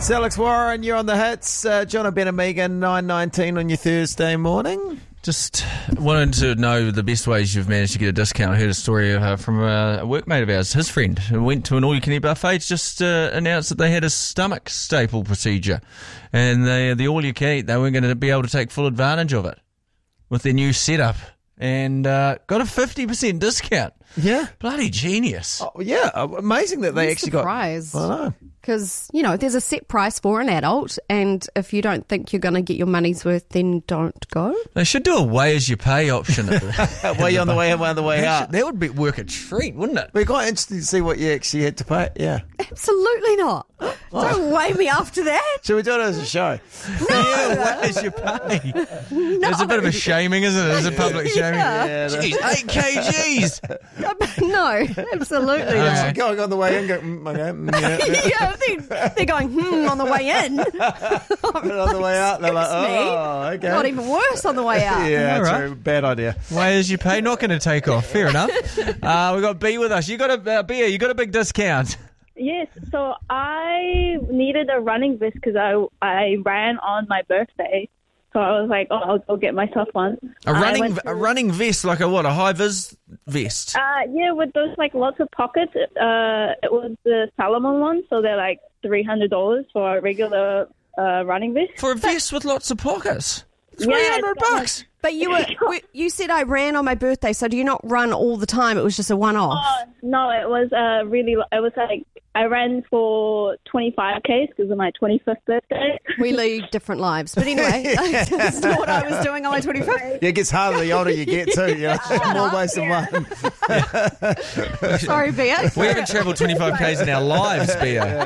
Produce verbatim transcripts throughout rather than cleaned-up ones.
It's Alex Warren, you're on the hits. Uh, John O'Benamigan, nine nineteen on your Thursday morning. Just wanted to know the best ways you've managed to get a discount. I heard a story uh, from a workmate of ours, his friend, who went to an all-you-can-eat buffet, just uh, announced that they had a stomach staple procedure. And they, the all-you-can-eat, they weren't going to be able to take full advantage of it with their new setup. And uh, got a fifty percent discount. Yeah. Bloody genius. Oh, yeah, amazing that they I'm actually surprised. got... I know. Because, you know, there's a set price for an adult, and if you don't think you're going to get your money's worth, then don't go. They should do a way-as-you-pay option. At the, Way on the way in, way on the way that, out. should, that would be work a treat, wouldn't it? We're quite interested to see what you actually had to pay. Yeah. Absolutely not. Don't weigh me after that. Should we do it as a show? Yeah, way-as-you-pay. No. It's a bit of a shaming, isn't it? It's a public shaming. Yeah. Jeez, eight kgs. No, absolutely Uh, not. going on the way in, go, mm, okay, mm, yeah. Yeah, they're, they're going, hmm, on the way in. But on the way out, they're like, oh, okay. Not even worse on the way out. Yeah, All right. true. Bad idea. Way-as-you-pay, not going to take off. Fair enough. Uh, we got B with us. You got a uh, B, you got a big discount. Yes, so I needed a running vest because I, I ran on my birthday. So I was like, oh, I'll go get myself one. A running to, a running vest, like a what, a high-vis vest? Uh, yeah, with those like lots of pockets. Uh, it was the Salomon one, so they're like three hundred dollars for a regular uh, running vest. For a vest with lots of pockets? Yeah, three hundred it's bucks. But you were you said I ran on my birthday, so do you not run all the time? It was just a one-off. Oh, no, it was uh, really, it was like, I ran for twenty-five Ks because of my twenty-fifth birthday. We lead different lives. But anyway, that's not what I was doing on my twenty-fifth. Yeah, it gets harder the older you get too. You know, more ways than one. Sorry, Bea. We haven't travelled twenty-five kays in our lives, Bea.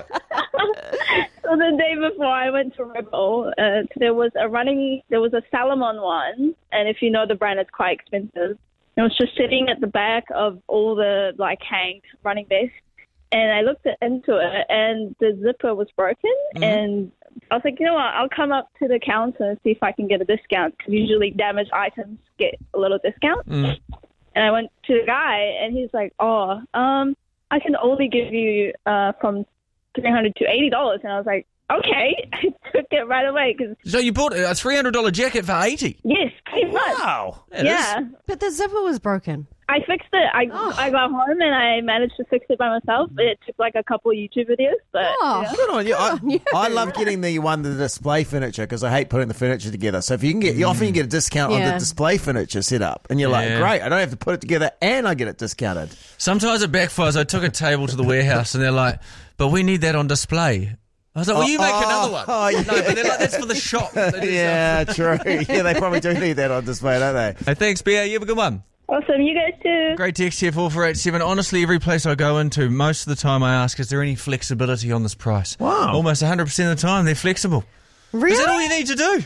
So the day before I went to Rebel, uh, there was a running, there was a Salomon one, and if you know the brand, it's quite expensive. It was just sitting at the back of all the like hanged running vests, and I looked into it, and the zipper was broken, mm-hmm. and I was like, you know what, I'll come up to the counter and see if I can get a discount, because usually damaged items get a little discount. Mm. And I went to the guy, and he's like, oh, um, I can only give you uh, from three hundred dollars to eighty dollars. And I was like, okay. I took it right away. Cause so you bought a three hundred dollars jacket for eighty dollars? Yes, pretty much. Wow. Yeah. Is. But the zipper was broken. I fixed it. I Oh. I got home and I managed to fix it by myself. It took like a couple of YouTube videos, but Oh. yeah. Good on you. I, on you. I love getting the one, the display furniture, because I hate putting the furniture together. So if you can get, you often you get a discount on Yeah. the display furniture set up, and you're like, Yeah. great, I don't have to put it together, and I get it discounted. Sometimes it backfires. I took a table to the warehouse and they're like, but we need that on display. I was like, well, you make Oh, another one. oh, yeah. No, but they're like, that's for the shop. They do Yeah, true. Yeah, they probably do need that on display, don't they? Hey, thanks, Bea. You have a good one. Awesome. You guys too. Great text here, four four eight seven. Honestly, every place I go into, most of the time I ask, is there any flexibility on this price? Wow. Almost one hundred percent of the time, they're flexible. Really? Is that all you need to do?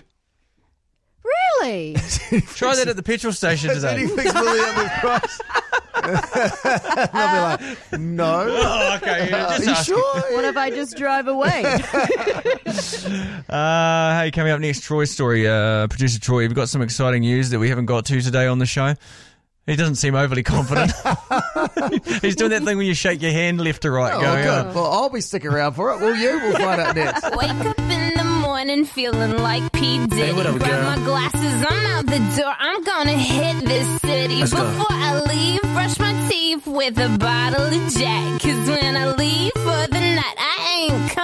Really? Try that at the petrol station Is there any today. flexibility on this price? They'll be like, no. Oh, okay. Yeah, Are just you ask. sure? What if I just drive away? Uh, hey, coming up next, Troy's story. Uh, producer Troy, we've got some exciting news that we haven't got to today on the show. He doesn't seem overly confident. He's doing that thing when you shake your hand left to right. Oh, going, good. oh. Well, I'll be sticking around for it. Will you? We'll find out next. Wake up in the morning feeling like P. Diddy. Hey, what up, Grab girl? my glasses, I'm out the door. I'm gonna hit this city. Let's go. Before I leave, brush my teeth with a bottle of Jack. Cause when I leave for the night, I ain't